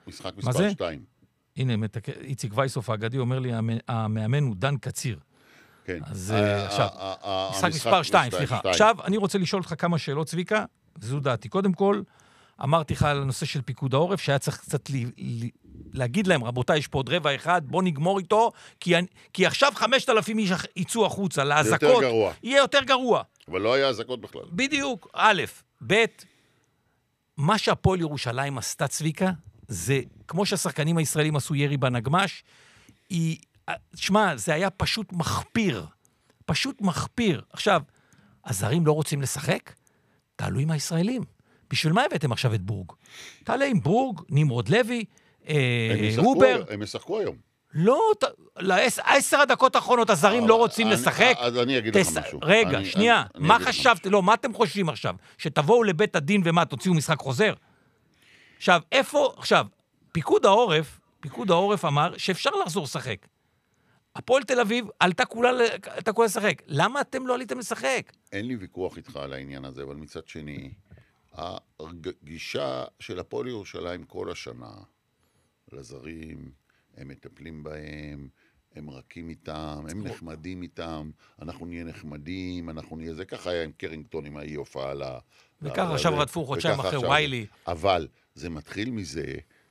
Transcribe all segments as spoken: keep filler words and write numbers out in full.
משחק מספר שתיים. הנה, איציק וייסוף האגדי אומר לי, המאמן הוא דן קציר. כן. אז עכשיו, משחק מספר שתיים, סליחה. עכשיו, אני רוצה לשאול אותך כמה שאלות, צביקה, וזו דעתי. קודם כל, אמרתי לך על הנושא של פיקוד העורף, שהיה צריך קצת להגיד להם, רבותיי, יש פה עוד רבע אחד, בוא נגמור איתו, כי עכשיו חמשת אלפים איש יצאו החוצה, להזקות, יהיה יותר גרוע. אבל לא היה הזקות בכלל. בדיוק, א', ב', מה שהפועל ירושלים עשתה, צביקה, זה, כמו שהשחקנים הישראלים עשו ירי בנגמש, היא, שמה, זה היה פשוט מחפיר. פשוט מחפיר. עכשיו, הזרים לא רוצים לשחק? תעלו עם הישראלים. בשביל מה הבאתם עכשיו את בורג? תעלה עם בורג, נמרוד לוי, הובר. הם ישחקו היום. לא, לעשר הדקות האחרונות הזרים לא רוצים לשחק. אז אני אגיד לך משהו. רגע, שנייה, מה חשבת? לא, מה אתם חושבים עכשיו? שתבואו לבית הדין ומה, תוציאו משחק חוזר? עכשיו, איפה, עכשיו, פיקוד העורף, פיקוד העורף אמר שאפשר לחזור לשחק. הפועל תל אביב עלתה כולה, עלתה כולה לשחק. למה אתם לא עליתם לשחק? אין לי ויכוח איתך על העניין הזה, אבל מצד שני, הגישה של הפועל ירושלים כל השנה, לזרים, הם מטפלים בהם, הם רכים איתם, הם נחמדים איתם, אנחנו נהיה נחמדים, אנחנו נהיה זה, ככה היה עם קרינגטון עם האי הופעה ל... וככה עכשיו רדפו חודשיים אחרי ויילי. אבל זה מתחיל מזה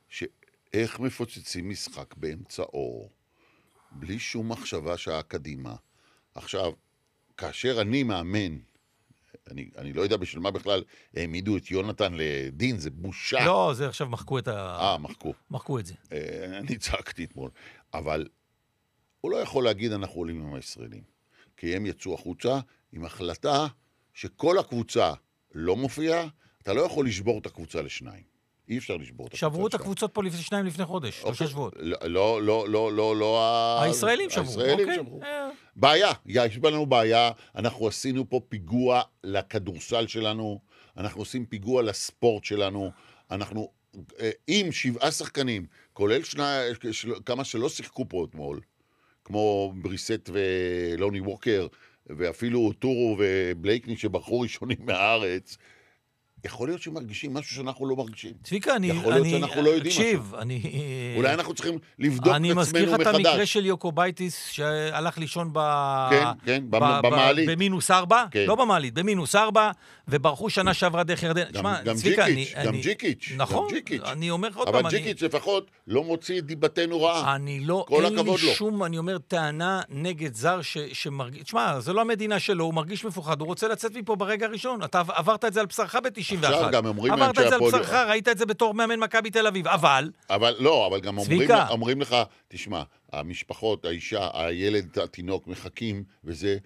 שאיך מפוצצים משחק באמצע אור, בלי שום מחשבה שעה קדימה. עכשיו, כאשר אני מאמן, אני, אני לא יודע בשביל מה בכלל העמידו את יונתן לדין, זה בושה. לא, זה עכשיו מחקו את ה... אה, מחקו. מחקו את זה. אני צעקתי אתמול. אבל הוא לא יכול להגיד אנחנו עולים עם הישראלים. כי הם יצאו החוצה עם החלטה שכל הקבוצה לא מופיעה, אתה לא יכול לשבור את הקבוצה לשניים. אי אפשר לשבור את הקבוצה. שברו את הקבוצות פה לפני שניים לפני חודש, שלושה שבועות. לא, לא, לא, לא, לא... הישראלים שברו. הישראלים שברו. בעיה, יש לנו בעיה, אנחנו עשינו פה פיגוע לכדורסל שלנו, אנחנו עושים פיגוע לספורט שלנו, אנחנו עם שבעה שחקנים, כולל כמה שלא שיחקו פה אתמול, כמו בריסט ולוני ווקר, ואפילו טורו ובלייקני שברחו ראשונים מהארץ, יכול להיות שמרגישים משהו שאנחנו לא מרגישים. צביקה, אני... יכול להיות שאנחנו לא יודעים משהו. אני... אולי אנחנו צריכים לבדוק את עצמנו מחדש. אני מזכיר לך את המקרה של יוקובייטיס, שהלך לישון ב... כן, כן, במעלית. במינוס ארבע, לא במעלית, במינוס ארבע, וברחו שנה שעברה דרך ירדן. גם ג'יקיץ', גם ג'יקיץ'. נכון, אני אומר לך עוד פעם. אבל ג'יקיץ' לפחות לא מוציא את דיבתנו רעה. אני לא, אין לי שום, אני אומר, טענה נגד זר שמרגיש... תשמע, זה לא המדינה שלו, הוא מרגיש מפוחד, הוא רוצה לצאת מפה ברגע הראשון. אתה עברת את זה על בשרך ב-תשעים ואחת. עכשיו גם אומרים עברת את זה על בשרך, ראית את זה בתור מאמן מכבי תל אביב, אבל... אבל לא, אבל גם אומרים, אומרים לך, תשמע, המשפחות, האישה, הילד, התינוק מחכים, וזה,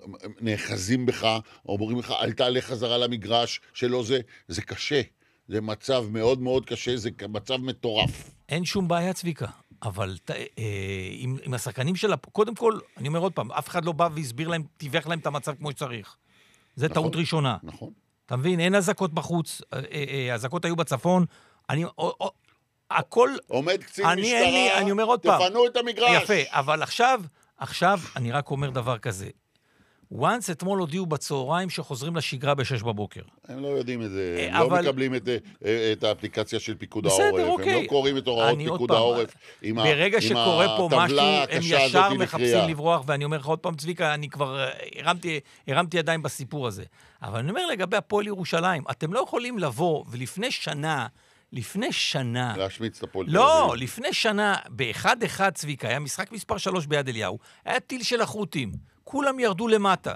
נאחזים בך, אומרים לך, אל תעלה חזרה למגרש, שלא זה, זה קשה. זה מצב מאוד מאוד קשה, זה מצב מטורף. אין שום בעיה, צביקה. אבל עם, עם השחקנים שלה, קודם כל, אני אומר עוד פעם, אף אחד לא בא והסביר להם, תיווך להם את המצב כמו שצריך. זה נכון, טעות ראשונה. נכון. אתה מבין, אין הזקות בחוץ, הזקות היו בצפון, אני, הכל... עומד קצין אני, משטרה, לי, אני אומר עוד פעם. תפנו את המגרש. יפה, אבל עכשיו, עכשיו אני רק אומר דבר כזה. once אתמול הודיעו בצהריים שחוזרים לשגרה בשש בבוקר. הם לא יודעים את זה, הם אבל... לא מקבלים את, את האפליקציה של פיקוד העורף, אוקיי. הם לא קוראים את הוראות פיקוד העורף עם הטבלה הקשה הזאת. ברגע שקורה פה משהו, הם ישר מחפשים לברוח, ואני אומר לך עוד פעם, צביקה, אני כבר הרמתי, הרמתי ידיים בסיפור הזה. אבל אני אומר לגבי הפועל ירושלים, אתם לא יכולים לבוא, ולפני שנה, לפני שנה... להשמיץ את הפועל. לא, לפני שנה, באחד אחד צביקה, היה משחק מספר שלוש ביד אליהו, היה טיל של החות'ים. כולם ירדו למטה.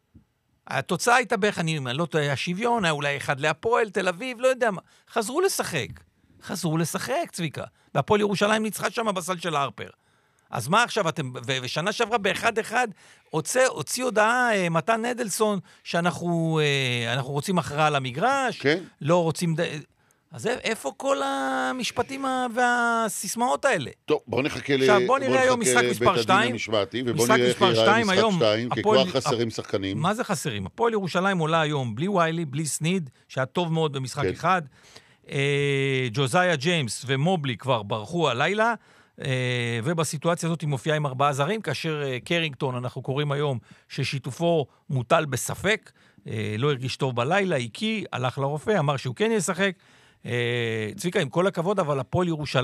התוצאה הייתה בערך, אני לא יודע, היה שוויון, היה אולי אחד להפועל, תל אביב, לא יודע מה. חזרו לשחק. חזרו לשחק, צביקה. והפועל ירושלים ניצחה שם בסל של הרפר. אז מה עכשיו אתם, ושנה שעברה באחד אחד, הוציא, הוציא הודעה, מתן נדלסון, שאנחנו אנחנו רוצים הכרעה על המגרש, כן. לא רוצים... אז איפה כל המשפטים והסיסמאות האלה? טוב, בוא נחכה לבית הדין המשמעתי, ובוא נראה איך יראה משחק שתיים, כי כבר חסרים שחקנים. מה זה חסרים? הפועל ירושלים עולה היום בלי ויילי, בלי סניד, שהיה טוב מאוד במשחק אחד. ג'וזאיה ג'יימס ומובלי כבר ברחו הלילה, ובסיטואציה הזאת היא מופיעה עם ארבעה זרים, כאשר קרינגטון, אנחנו קוראים היום, ששיתופו מוטל בספק, לא הרגיש טוב בלילה, איקי, הלך לרופא, אמר שהוא כן ישחק. צביקה, עם כל הכבוד, אבל הפועל ירושלים